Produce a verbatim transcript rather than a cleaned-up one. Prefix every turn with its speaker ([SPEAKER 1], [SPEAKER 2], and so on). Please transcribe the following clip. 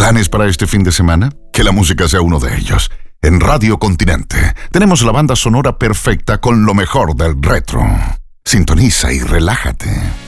[SPEAKER 1] ¿Planes para este fin de semana? Que la música sea uno de ellos. En Radio Continente tenemos la banda sonora perfecta con lo mejor del retro. Sintoniza y relájate.